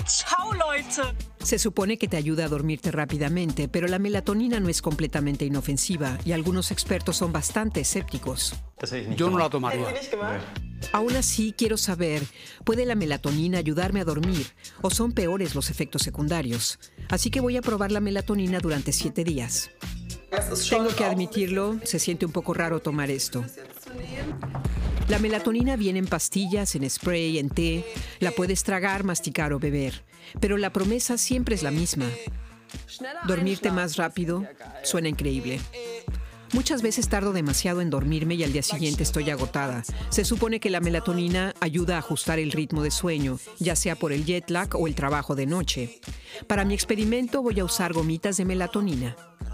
Ciao, Leute. Se supone que te ayuda a dormirte rápidamente, pero la melatonina no es completamente inofensiva y algunos expertos son bastante escépticos. Yo no la tomaría. Aún así, quiero saber, ¿puede la melatonina ayudarme a dormir o son peores los efectos secundarios? Así que voy a probar la melatonina durante 7 días. Tengo que admitirlo, se siente un poco raro tomar esto. La melatonina viene en pastillas, en spray, en té. La puedes tragar, masticar o beber. Pero la promesa siempre es la misma. Dormirte más rápido suena increíble. Muchas veces tardo demasiado en dormirme y al día siguiente estoy agotada. Se supone que la melatonina ayuda a ajustar el ritmo de sueño, ya sea por el jet lag o el trabajo de noche. Para mi experimento voy a usar gomitas de melatonina.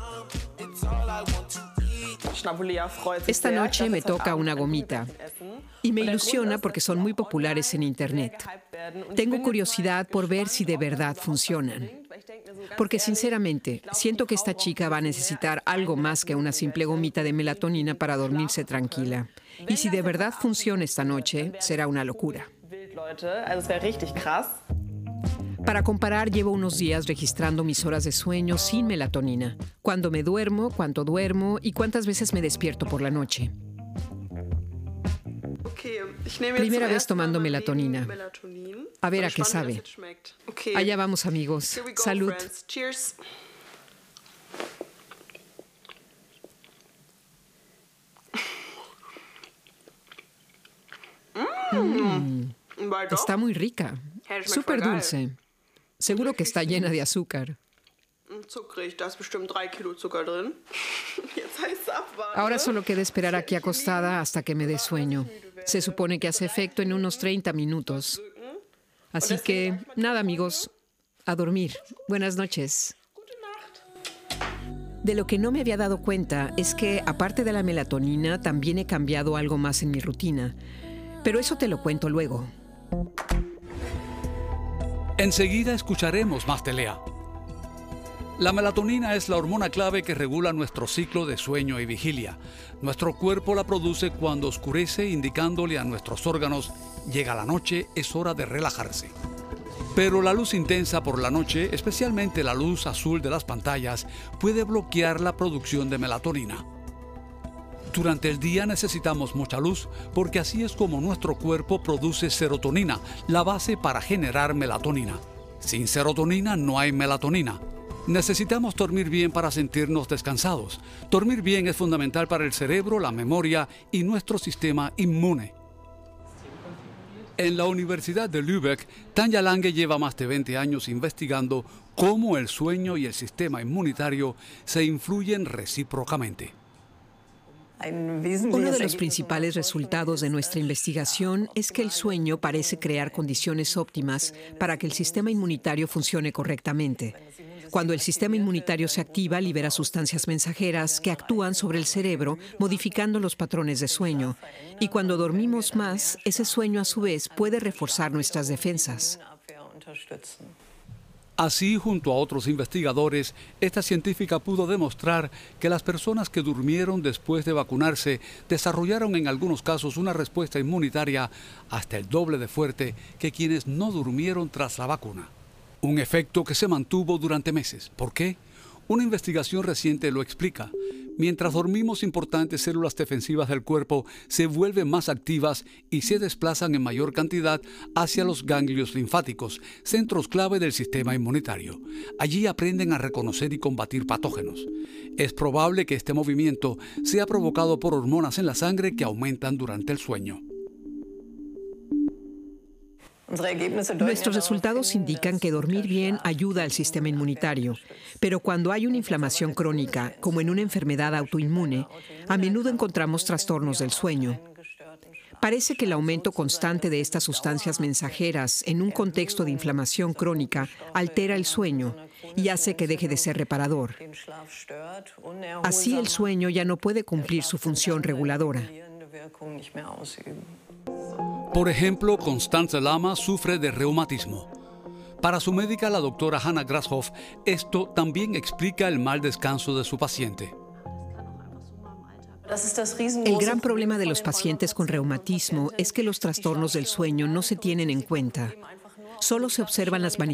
Esta noche me toca una gomita y me ilusiona porque son muy populares en internet. Tengo curiosidad por ver si de verdad funcionan. Porque sinceramente, siento que esta chica va a necesitar algo más que una simple gomita de melatonina para dormirse tranquila. Y si de verdad funciona esta noche, será una locura. Para comparar, llevo unos días registrando mis horas de sueño sin melatonina. Cuándo me duermo, cuánto duermo y cuántas veces me despierto por la noche. Primera vez tomando melatonina. A ver a qué sabe. Allá vamos, amigos. Salud. Está muy rica. Súper dulce. Seguro que está llena de azúcar. Ahora solo queda esperar aquí acostada hasta que me dé sueño. Se supone que hace efecto en unos 30 minutos. Así que, nada, amigos, a dormir. Buenas noches. De lo que no me había dado cuenta es que, aparte de la melatonina, también he cambiado algo más en mi rutina. Pero eso te lo cuento luego. Enseguida escucharemos más de Lea. La melatonina es la hormona clave que regula nuestro ciclo de sueño y vigilia. Nuestro cuerpo la produce cuando oscurece, indicándole a nuestros órganos: llega la noche, es hora de relajarse. Pero la luz intensa por la noche, especialmente la luz azul de las pantallas, puede bloquear la producción de melatonina. Durante el día necesitamos mucha luz porque así es como nuestro cuerpo produce serotonina, la base para generar melatonina. Sin serotonina no hay melatonina. Necesitamos dormir bien para sentirnos descansados. Dormir bien es fundamental para el cerebro, la memoria y nuestro sistema inmune. En la Universidad de Lübeck, Tanja Lange lleva más de 20 años investigando cómo el sueño y el sistema inmunitario se influyen recíprocamente. Uno de los principales resultados de nuestra investigación es que el sueño parece crear condiciones óptimas para que el sistema inmunitario funcione correctamente. Cuando el sistema inmunitario se activa, libera sustancias mensajeras que actúan sobre el cerebro, modificando los patrones de sueño. Y cuando dormimos más, ese sueño a su vez puede reforzar nuestras defensas. Así, junto a otros investigadores, esta científica pudo demostrar que las personas que durmieron después de vacunarse desarrollaron en algunos casos una respuesta inmunitaria hasta el doble de fuerte que quienes no durmieron tras la vacuna. Un efecto que se mantuvo durante meses. ¿Por qué? Una investigación reciente lo explica. Mientras dormimos, importantes células defensivas del cuerpo se vuelven más activas y se desplazan en mayor cantidad hacia los ganglios linfáticos, centros clave del sistema inmunitario. Allí aprenden a reconocer y combatir patógenos. Es probable que este movimiento sea provocado por hormonas en la sangre que aumentan durante el sueño. Nuestros resultados indican que dormir bien ayuda al sistema inmunitario, pero cuando hay una inflamación crónica, como en una enfermedad autoinmune, a menudo encontramos trastornos del sueño. Parece que el aumento constante de estas sustancias mensajeras en un contexto de inflamación crónica altera el sueño y hace que deje de ser reparador. Así el sueño ya no puede cumplir su función reguladora. Por ejemplo, Constanze Lama sufre de reumatismo. Para su médica, la doctora Hannah Grashoff, esto también explica el mal descanso de su paciente. El gran problema de los pacientes con reumatismo es que los trastornos del sueño no se tienen en cuenta. Solo se observan las manifestaciones